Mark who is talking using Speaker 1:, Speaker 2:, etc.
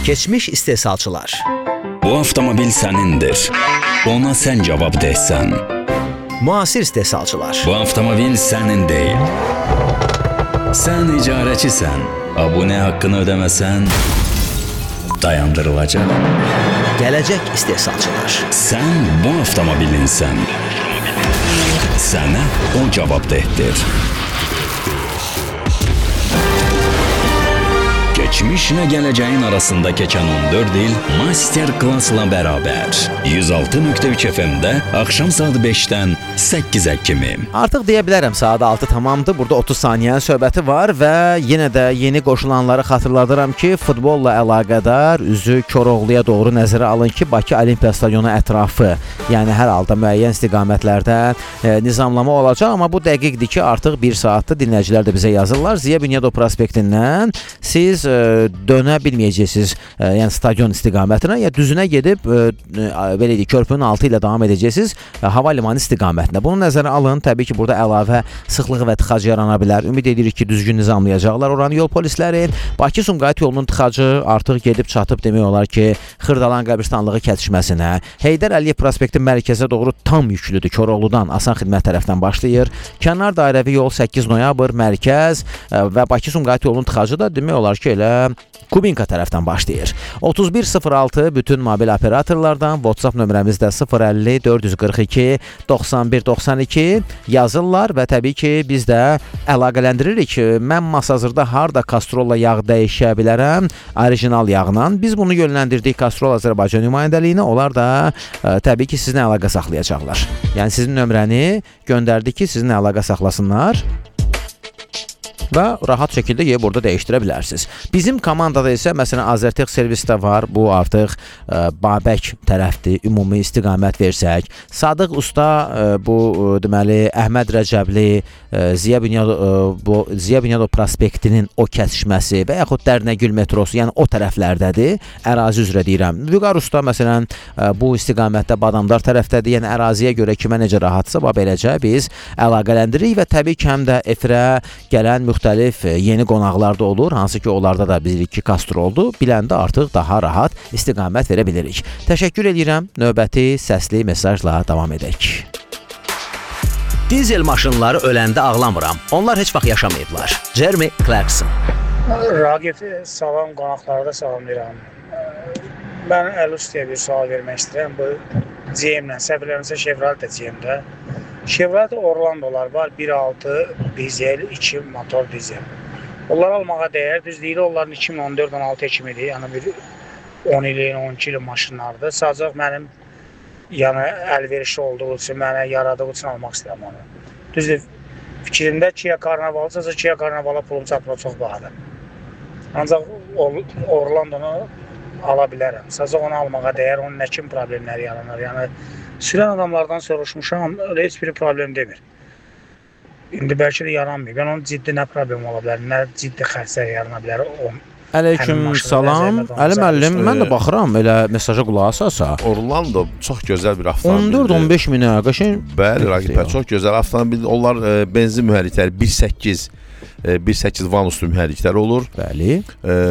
Speaker 1: Keçmiş istehsalçılar.
Speaker 2: Bu avtomobil sənindir. Ona sən cavab deysən.
Speaker 1: Müasir istehsalçılar.
Speaker 2: Bu avtomobil sənin deyil. Sən icarəçisən. Abunə haqqını ödəməsən dayandırılacaq.
Speaker 1: Gələcək istehsalçılar.
Speaker 2: Sən bu avtomobilinsən. Sənə o cavabdehdir. Keçmişlə gələcəyin arasında keçən 14 il master klassla bərabər. 106.3 FM-də axşam saat 5-dən 8-ə kimi.
Speaker 1: Artıq deyə bilərəm, saat 6 tamamdır. Burada 30 saniyənin söhbəti var və yenə də yeni qoşulanları xatırladıram ki, futbolla əlaqədar üzü Koroğluya doğru nəzərə alın ki, Bakı Olimpiya Stadionu ətrafı, yəni hər halda müəyyən istiqamətlərdə nizamlama olacaq, amma bu dəqiqdir ki, artıq 1 saatdır dinləyicilər də bizə yazırlar. Ziya Bünyadov prospektindən siz dönə bilməyəcəksiniz, yəni stadion istiqamətinə, ya düzünə gedib belə deyək, körpünün altı ilə davam edəcəksiniz hava limanı istiqamətinə. Bunu nəzərə alın. Təbii ki, burada əlavə sıxlıq və tıxac yarana bilər. Ümid edirik ki, düzgün nizamlayacaqlar oranı yol polisləri. Bakı-Sumqayıt yolunun tıxacı artıq gedib çatıb demək olar ki, Xırdalan qəbirstanlığı kəsişməsinə. Heydər Əliyev prospekti mərkəzə doğru tam yüklüdür. Koroğludan Asan Xidmət tərəfdən başlayır. Kənar dairəvi yol 8 noyabr mərkəz və Bakı-Sumqayıt yolunun tıxacı da demək olar ki, elə Kubinka tərəfdən başlayır. 3106 bütün mobil operatorlardan, WhatsApp nömrəmiz də 050 442 91 92 yazırlar və təbii ki, biz də əlaqələndiririk. Mən masazırda harda Kastrolla yağ dəyişə bilərəm, orijinal yağla. Biz bunu yönləndirdik Kastrol Azərbaycan nümayəndəliyinə. Onlar da təbii ki, sizinlə əlaqə saxlayacaqlar. Yəni sizin nömrəni göndərdik ki, sizinlə əlaqə saxlasınlar və rahat şəkildə burada dəyişdirə bilərsiniz. Bizim komandada isə məsələn Azərtex servisdə var. Bu artıq Babək tərəfdir. Ümumi istiqamət versək. Sadıq Usta bu deməli Əhməd Rəcəbli Ziya Bünyadov prospektinin o kəsişməsi və yaxud Dərnəgül metrosu, yəni o tərəflərdədir. Ərazi üzrə deyirəm. Vüqar Usta məsələn bu istiqamətdə Badamdar tərəfdədir. Yəni əraziyə görə kimə necə rahatsa beləcə biz əlaqələndiririk və təbii ki, həm də efirə gələn müxtəlif yeni qonaqlar da olur, hansı ki, onlarda da bilirik ki, Kastroldur. Biləndə artıq daha rahat istiqamət verə bilirik. Təşəkkür edirəm. Növbəti səsli mesajla davam edək. Dizel maşınları öləndə ağlamıram. Onlar heç vaxt yaşamayıblar. Jeremy Clarkson.
Speaker 3: Ragif, salam, qonaqlara da salamlayıram. Mən Əl-Ustaya bir sual vermək istəyirəm. Bu GM-lə, səfirlərimizə Chevrolet GM-də. Chevrolet Orlandolar var, 1.6 dizel, 2 motor dizel. Onlar almağa dəyər, düzdür, onların 2014-16 ekimidir, yəni bir 10 ilin, 12 ilin maşınlardır. Sadəcə mənim əlverişli olduğu üçün, mənə yaradığı üçün almaq istəyirəm onu. Düzdür, fikrimdə Kia Carnival, sadəcə Kia Carnival'a pulum çatmır, çox bahadır. Ancaq Orlandonu ala bilərəm. Sadəcə onu almağa dəyər, onun nə kimi problemləri yaranır, yəni sürən adamlardan soruşmuşam, heç bir problem demir. İndi bəlkə də yaranmıyor. Ben onun ciddi nə problem ola bilər, nə ciddi xərclər yarana bilər.
Speaker 1: Əleyküm salam. Əli müəllim, mən də baxıram elə mesaja qulaq asasa.
Speaker 4: Orlando çox gözəl bir avtomobildir.
Speaker 1: 14-15 minə qəşəng.
Speaker 4: Bəli, Ragip, çox gözəl avtomobil. Onlar benzin mühərrikləri 1.8 Vanuslu mühərriklər olur.
Speaker 1: Bəli.